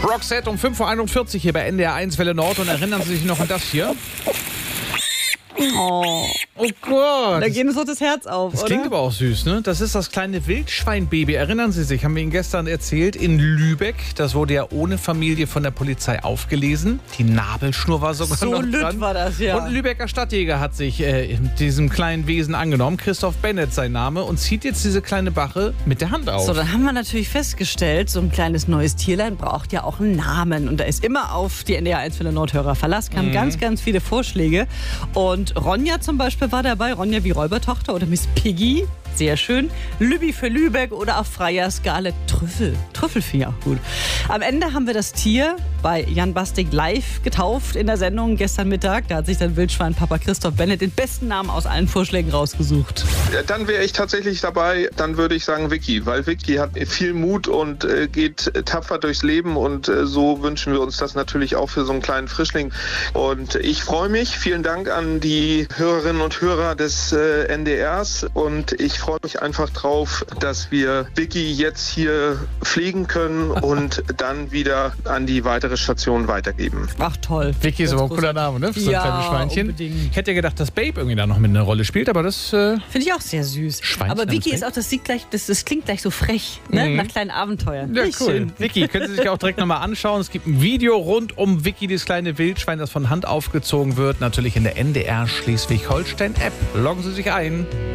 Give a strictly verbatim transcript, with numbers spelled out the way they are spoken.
Roxette um fünf Uhr einundvierzig hier bei N D R eins Welle Nord. Und erinnern Sie sich noch an das hier? Oh, Oh Gott. da geht uns doch das Herz auf, Das oder? klingt aber auch süß, ne? Das ist das kleine Wildschweinbaby. Erinnern Sie sich, haben wir Ihnen gestern erzählt, in Lübeck. Das wurde ja ohne Familie von der Polizei aufgelesen. Die Nabelschnur war sogar So noch lütt dran. war das, ja. Und ein Lübecker Stadtjäger hat sich äh, diesem kleinen Wesen angenommen. Christoph Bennett sein Name. Und zieht jetzt diese kleine Bache mit der Hand auf. So, dann haben wir natürlich festgestellt, so ein kleines neues Tierlein braucht ja auch einen Namen. Und da ist immer auf die N D R eins Welle Nordhörer Verlass, kamen Mhm. ganz, ganz viele Vorschläge. Und Ronja zum Beispiel war dabei, Ronja wie Räubertochter oder Miss Piggy, sehr schön. Lübbi für Lübeck oder auf freier Skala Trüffel. Trüffel finde ich auch gut. Am Ende haben wir das Tier bei Jan Bastig live getauft in der Sendung gestern Mittag. Da hat sich dann Wildschwein-Papa Christoph Bennett den besten Namen aus allen Vorschlägen rausgesucht. Dann wäre ich tatsächlich dabei, dann würde ich sagen Vicky, weil Vicky hat viel Mut und äh, geht tapfer durchs Leben und äh, so wünschen wir uns das natürlich auch für so einen kleinen Frischling. Und ich freue mich, vielen Dank an die Hörerinnen und Hörer des äh, N D Rs und ich freue mich einfach drauf, dass wir Vicky jetzt hier pflegen können und dann wieder an die weitere Station weitergeben. Ach toll. Vicky ist Ganz aber ein cooler großartig. Name, ne? Für so ein Ja, kleines Schweinchen. unbedingt. Ich hätte ja gedacht, dass Babe irgendwie da noch mit einer Rolle spielt, aber das... Äh Finde ich auch sehr süß. Schweinchen Aber Vicky namens ist auch, das, sieht gleich, das, das klingt gleich so frech, ne? Mhm. Nach kleinen Abenteuern. Ja, Nicht cool. schön. Vicky, können Sie sich auch direkt nochmal anschauen. Es gibt ein Video rund um Vicky, das kleine Wildschwein, das von Hand aufgezogen wird. Natürlich in der N D R Schleswig-Holstein-App. Loggen Sie sich ein.